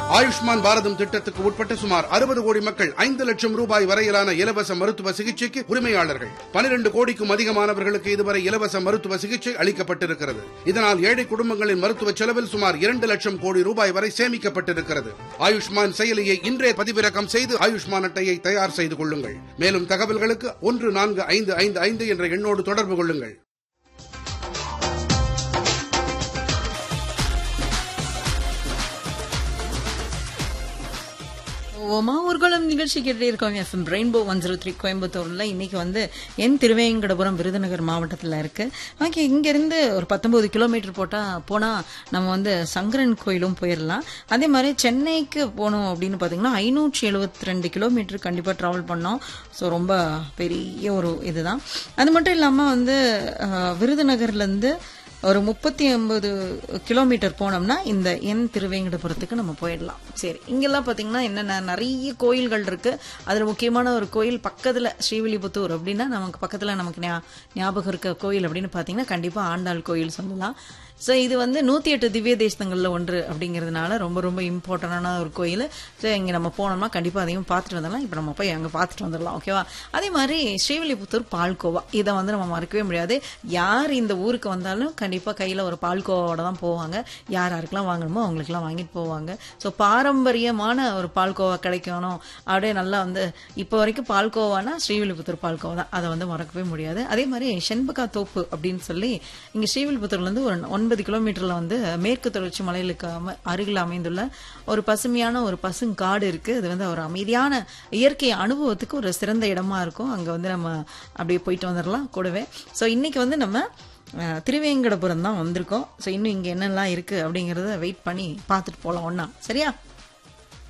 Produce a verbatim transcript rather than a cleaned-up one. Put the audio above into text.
ஆயுஷ்மான் பாரதம் திட்டத்துக்கு உட்பட்ட சுமார் அறுபது கோடி மக்கள் ஐந்து லட்சம் ரூபாய் வரையிலான இலவச மருத்துவ சிகிச்சைக்கு உரிமையாளர்கள். பனிரெண்டு கோடிக்கும் அதிகமானவர்களுக்கு இதுவரை இலவச மருத்துவ சிகிச்சை அளிக்கப்பட்டிருக்கிறது. இதனால் ஏழை குடும்பங்களின் மருத்துவ செலவில் சுமார் இரண்டு லட்சம் கோடி ரூபாய் வரை சேமிக்கப்பட்டிருக்கிறது. ஆயுஷ்மான் செயலியை இன்றே பதிவிறக்கம் செய்து ஆயுஷ்மான் அட்டையை தயார் செய்து கொள்ளுங்கள். மேலும் தகவல்களுக்கு ஒன்று நான்கு ஐந்து ஐந்து ஐந்து என்ற எண்ணோடு தொடர்பு கொள்ளுங்கள். ஓமா ஊர்வலம் நிகழ்ச்சி கேட்டே இருக்கோம். FM rainbow one zero three கோயம்புத்தூர்ல இன்னைக்கு வந்து என் திருவேங்கடபுரம் விருதுநகர் மாவட்டத்தில் இருக்கு. ஓகே, இங்க இருந்து ஒரு பத்தொன்பது கிலோமீட்டர் போட்டா போனா நம்ம வந்து சங்கரன் கோயிலும் போயிடலாம். அதே மாதிரி சென்னைக்கு போனோம் அப்படின்னு பாத்தீங்கன்னா ஐநூற்றி எழுபத்தி ரெண்டு கிலோமீட்டர் கண்டிப்பா டிராவல் பண்ணோம். ஸோ ரொம்ப பெரிய ஒரு இதுதான். அது மட்டும் இல்லாம வந்து விருதுநகர்ல இருந்து ஒரு முப்பத்தி ஐம்பது கிலோமீட்டர் போனோம்னா இந்த என் திருவேங்கடபுரத்துக்கு நம்ம போயிடலாம். சரி, இங்கெல்லாம் பாத்தீங்கன்னா என்னென்ன நிறைய கோயில்கள் இருக்கு. அதுல முக்கியமான ஒரு கோயில் பக்கத்துல ஸ்ரீவில்லிபுத்தூர் அப்படின்னா நமக்கு பக்கத்துல நமக்கு ஞாபகம் இருக்க கோயில் அப்படின்னு பாத்தீங்கன்னா கண்டிப்பா ஆண்டாள் கோயில் சொல்லலாம். ஸோ இது வந்து நூத்தி எட்டு திவ்ய தேசங்கள்ல ஒன்று அப்படிங்கிறதுனால ரொம்ப ரொம்ப இம்பார்ட்டன்டான ஒரு கோயில். ஸோ இங்கே நம்ம போனோம்னா கண்டிப்பா அதையும் பார்த்துட்டு வந்துடலாம். இப்போ நம்ம போய் அங்கே பார்த்துட்டு வந்துடலாம். ஓகேவா? அதே மாதிரி ஸ்ரீவில்லிபுத்தூர் பால்கோவா, இதை வந்து நம்ம மறக்கவே முடியாது. யார் இந்த ஊருக்கு வந்தாலும் கண்டிப்பா கையில ஒரு பால்கோவாவோட தான் போவாங்க. யார் யாருக்கெல்லாம் வாங்கணுமோ அவங்களுக்குலாம் வாங்கிட்டு போவாங்க. ஸோ பாரம்பரியமான ஒரு பால்கோவா கிடைக்கணும் அப்படியே நல்லா வந்து இப்போ வரைக்கும் பால்கோவானா ஸ்ரீவில்லிபுத்தூர் பால்கோவா தான். அதை வந்து மறக்கவே முடியாது. அதே மாதிரி செண்பகா தோப்பு அப்படின்னு சொல்லி இங்க ஸ்ரீவில்லிபுத்தூர்ல இருந்து ஒரு ஒன்பது கிலோமீட்டர்ல வந்து மேற்கு தொடர்ச்சி மலைகளுக்கு அருகில் அமைந்துள்ள ஒரு பசுமையான ஒரு பசுங்காடு இருக்கு. அது வந்து ஒரு அமைதியான இயற்கை அனுபவத்துக்கு ஒரு சிறந்த இடமா இருக்கும். அங்க வந்து நம்ம அப்படியே போயிட்டு வந்துடலாம் கூடவே. ஸோ இன்னைக்கு வந்து நம்ம திருவேங்கடபுரம் தான் வந்திருக்கோம். ஸோ இன்னும் இங்க என்னெல்லாம் இருக்கு அப்படிங்கறத வெயிட் பண்ணி பார்த்துட்டு போலாம் ஒன்னா. சரியா?